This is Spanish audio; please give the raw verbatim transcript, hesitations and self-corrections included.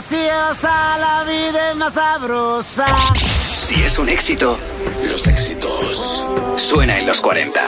graciosa, la vida es más sabrosa. Si es un éxito, los éxitos suena en los cuarenta.